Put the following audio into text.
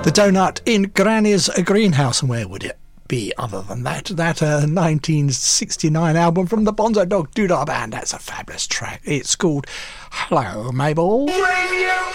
The Donut in Granny's Greenhouse, and where would it be other than that 1969 album from the Bonzo Dog Doodah Band? That's a fabulous track. It's called Hello Mabel. Radio